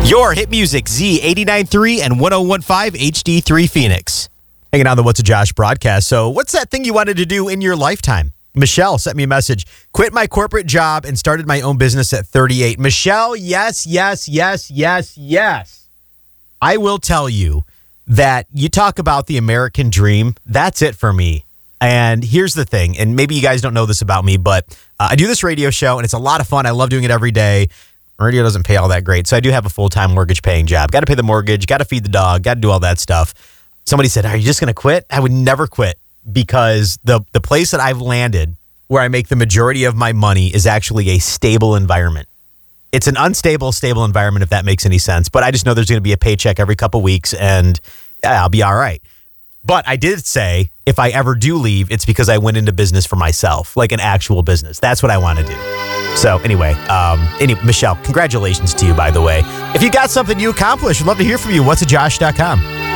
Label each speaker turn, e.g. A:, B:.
A: Your hit music, Z89.3 and 101.5 HD3 Phoenix. Hanging on the What's a Josh broadcast. So what's that thing you wanted to do in your lifetime? Michelle sent me a message. Quit my corporate job and started my own business at 38. Michelle, yes. I will tell you that you talk about the American dream. That's it for me. And here's the thing, and maybe you guys don't know this about me, but I do this radio show, and it's a lot of fun. I love doing it every day. Radio doesn't pay all that great, so I do have a full-time mortgage-paying job. Got to pay the mortgage, got to feed the dog, got to do all that stuff. Somebody said, are you just going to quit? I would never quit because the place that I've landed where I make the majority of my money is actually a stable environment. It's an unstable, stable environment, if that makes any sense. But I just know there's going to be a paycheck every couple weeks, and yeah, I'll be all right. But I did say if I ever do leave, it's because I went into business for myself, like an actual business. That's what I want to do. So anyway, Michelle, congratulations to you, by the way. If you got something you accomplished, I'd love to hear from you. Whatsajosh.com.